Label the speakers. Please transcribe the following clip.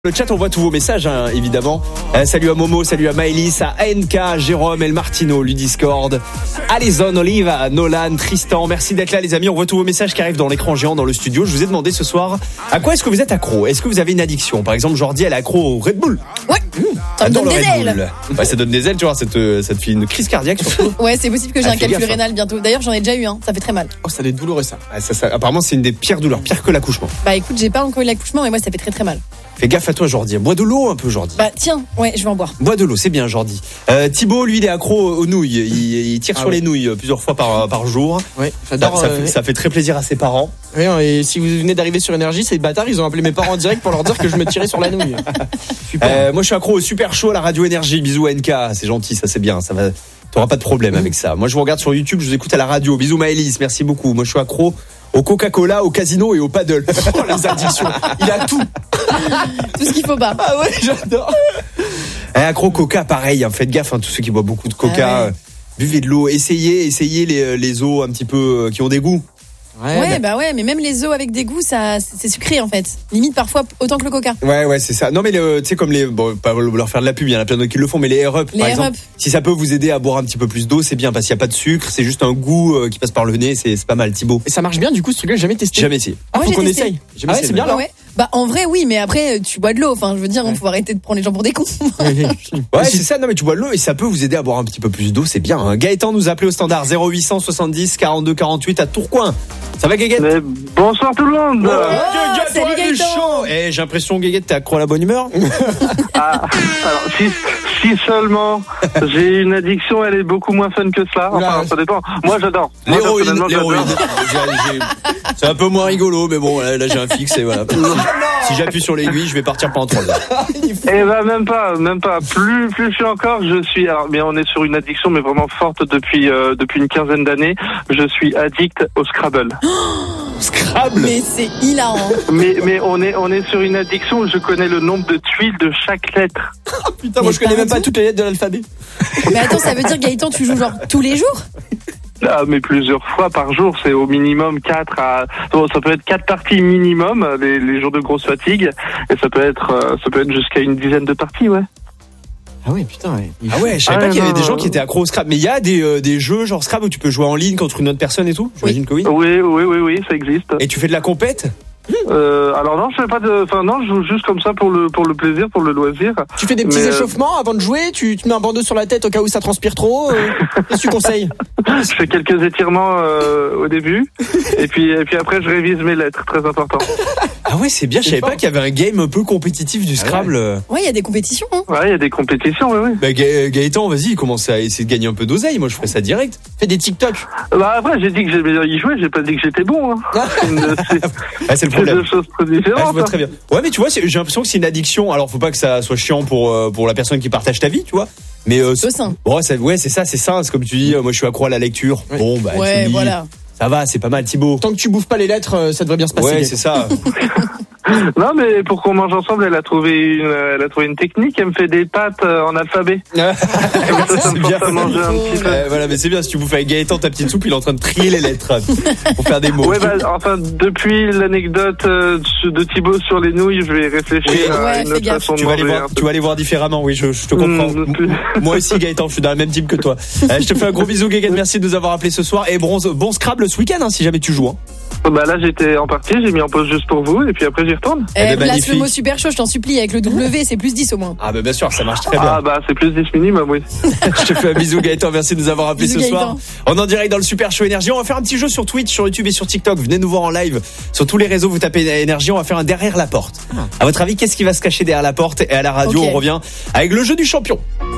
Speaker 1: Le chat, on voit tous vos messages, hein, évidemment. Salut à Momo, salut à Maëlys, à ANK, Jérôme, El Martino, Ludiscord, Alison, Olive, Nolan, Tristan. Merci d'être là, les amis. On voit tous vos messages qui arrivent dans l'écran géant dans le studio. Je vous ai demandé ce soir, à quoi est-ce que vous êtes accro? Est-ce que vous avez une addiction? Par exemple, Jordi, elle est accro au Red Bull.
Speaker 2: Ouais. Ça me donne des ailes.
Speaker 1: Ouais, ça donne des ailes, tu vois. Ça te fait une crise cardiaque, surtout.
Speaker 2: Ouais, c'est possible que j'ai un calcul rénal bientôt. D'ailleurs, j'en ai déjà eu un. Ça fait très mal.
Speaker 3: Oh, ça doit être douloureux, ça.
Speaker 1: Apparemment, c'est une des pires douleurs, pire que l'accouchement.
Speaker 2: Bah écoute, j'ai pas encore eu l'accouchement, mais moi, ça fait très très mal.
Speaker 1: Fais gaffe à toi, Jordi. Bois de l'eau un peu, Jordi.
Speaker 2: Bah tiens, ouais, je vais en boire.
Speaker 1: Bois de l'eau, c'est bien, Jordi. Thibaut, lui, il est accro aux nouilles. Il tire sur les nouilles plusieurs fois par jour.
Speaker 3: Ouais, j'adore.
Speaker 1: Ça fait très plaisir à ses parents.
Speaker 3: Oui, et si vous venez d'arriver sur Énergie, ces bâtards, ils ont appelé mes parents en direct pour leur dire que je me tirais sur la nouille. Super.
Speaker 1: Moi, je suis accro au super show à la radio Énergie. Bisous NK, c'est gentil, ça c'est bien. Ça va. T'auras pas de problème avec ça. Moi, je vous regarde sur YouTube, je vous écoute à la radio. Bisous Maëlys, merci beaucoup. Moi, je suis accro au Coca-Cola, au casino et au paddle. Oh, les addictions. Il a tout.
Speaker 2: Tout ce qu'il faut pas.
Speaker 3: Ah ouais, j'adore.
Speaker 1: Accro Coca, pareil. Faites gaffe, tous ceux qui boivent beaucoup de Coca. Ouais. Buvez de l'eau. Essayez les eaux un petit peu qui ont des goûts.
Speaker 2: Ouais, mais même les eaux avec des goûts, ça, c'est sucré en fait. Limite parfois autant que le Coca.
Speaker 1: Ouais, c'est ça. Non mais tu sais comme pas leur faire de la pub, il y en a plein d'autres qui le font, mais les Air Up par exemple. Si ça peut vous aider à boire un petit peu plus d'eau, c'est bien parce qu'il y a pas de sucre, c'est juste un goût qui passe par le nez, c'est pas mal. Thibaut.
Speaker 3: Et ça marche bien du coup ce truc-là, j'ai jamais testé.
Speaker 1: Jamais essayé.
Speaker 3: Ah, faut qu'on essaye.
Speaker 1: Ah ouais, c'est bien là.
Speaker 2: Ouais. Bah en vrai oui, mais après tu bois de l'eau. Enfin je veux dire, on faut arrêter de prendre les gens pour des cons.
Speaker 1: Ouais, c'est ça. Non mais tu bois de l'eau et ça peut vous aider à boire un petit peu plus d'eau, c'est bien. Hein. Gaëtan nous a appelé au standard 0870 42 48 à Tourcoing. Ça va Guéguette?
Speaker 4: Bonsoir tout le monde.
Speaker 2: Salut Gaëtan.
Speaker 1: J'ai l'impression Guéguette t'es accro à la bonne humeur.
Speaker 4: Alors si seulement j'ai une addiction, elle est beaucoup moins fun que ça. Enfin ça dépend. Moi j'adore.
Speaker 1: L'héroïne. C'est un peu moins rigolo, mais bon là j'ai un fixe et voilà. Si j'appuie sur l'aiguille, je vais partir pendant 3 heures.
Speaker 4: Et bah même pas. Plus je suis encore, je suis. Alors mais on est sur une addiction mais vraiment forte depuis une quinzaine d'années. Je suis addict au Scrabble.
Speaker 1: Scrabble.
Speaker 2: Mais c'est hilarant.
Speaker 4: Mais on est sur une addiction où je connais le nombre de tuiles de chaque lettre.
Speaker 3: Putain, moi je connais même pas toutes les lettres de l'alphabet.
Speaker 2: Mais attends, ça veut dire Gaëtan, tu joues genre tous les jours?
Speaker 4: Ah, mais plusieurs fois par jour, c'est au minimum 4 à... Bon, ça peut être 4 parties minimum, les jours de grosse fatigue, et ça peut être jusqu'à une dizaine de parties, ouais.
Speaker 3: Ah ouais, putain, ouais.
Speaker 1: Ah ouais, je savais pas qu'il y avait des gens qui étaient accros au Scrabble. Mais il y a des jeux genre Scrabble où tu peux jouer en ligne contre une autre personne et tout? J'imagine que oui.
Speaker 4: Oui, ça existe.
Speaker 1: Et tu fais de la compète?
Speaker 4: Alors non, je fais pas je joue juste comme ça pour le plaisir, pour le loisir.
Speaker 3: Tu fais des petits échauffements avant de jouer, tu te mets un bandeau sur la tête au cas où ça transpire trop. Qu'est-ce que tu conseilles?
Speaker 4: Je fais quelques étirements au début et puis après je révise mes lettres, très important.
Speaker 1: Ah ouais, c'est bien, je savais pas qu'il y avait un game un peu compétitif du Scrabble.
Speaker 2: Ouais, il y a des compétitions. Hein.
Speaker 4: Ouais, il y a des compétitions, oui.
Speaker 1: Bah Gaëtan, vas-y, commence à essayer de gagner un peu d'oseille, moi je ferais ça direct.
Speaker 3: Fais des TikTok.
Speaker 4: Bah après, j'ai dit que j'aimais bien y jouer, j'ai pas dit que j'étais bon. Hein.
Speaker 1: C'est le problème.
Speaker 4: C'est deux choses très différentes.
Speaker 1: Je vois très bien. Ouais, mais tu vois, j'ai l'impression que c'est une addiction. Alors, faut pas que ça soit chiant pour la personne qui partage ta vie, tu vois. Mais
Speaker 2: c'est sain.
Speaker 1: Ouais, c'est ça, c'est sain. C'est comme tu dis, moi je suis accro à la lecture.
Speaker 3: Ouais.
Speaker 1: Bon, bah,
Speaker 2: ouais, voilà.
Speaker 1: Ça va, c'est pas mal, Thibaut.
Speaker 3: Tant que tu bouffes pas les lettres, ça devrait bien se passer.
Speaker 1: Ouais, c'est ça.
Speaker 4: Non, mais pour qu'on mange ensemble, elle a trouvé une technique. Elle me fait des pâtes en alphabet.
Speaker 1: C'est bien.
Speaker 4: Manger un petit peu.
Speaker 1: Voilà, mais c'est bien. Si tu bouffes avec Gaëtan ta petite soupe, il est en train de trier les lettres pour faire des mots.
Speaker 4: Ouais, depuis l'anecdote de Thibaut sur les nouilles, je vais réfléchir à une autre façon de manger.
Speaker 1: Tu vas aller voir différemment. Oui, je te comprends. Moi aussi, Gaëtan, je suis dans le même type que toi. Je te fais un gros bisou, Guéguette. Merci de nous avoir appelé ce soir. Et bon Scrabble ce week-end, si jamais tu joues. Hein.
Speaker 4: Bah là j'étais en partie, j'ai mis en pause juste pour vous et puis après j'y retourne.
Speaker 2: Place le mot super chaud, je t'en supplie, avec le W c'est plus 10 au moins.
Speaker 1: Ah bah bien sûr, ça marche très bien.
Speaker 4: Ah bah c'est plus 10 minimum, oui.
Speaker 1: Je te fais un bisou Gaëtan, merci de nous avoir appelé
Speaker 2: bisous,
Speaker 1: ce
Speaker 2: Gaëtan.
Speaker 1: soir. On est en direct dans le Super Show Énergie, on va faire un petit jeu sur Twitch, sur YouTube et sur TikTok. Venez nous voir en live sur tous les réseaux, vous tapez Énergie, on va faire un derrière la porte. À votre avis, qu'est-ce qui va se cacher derrière la porte? Et à la radio, On revient avec le jeu du champion.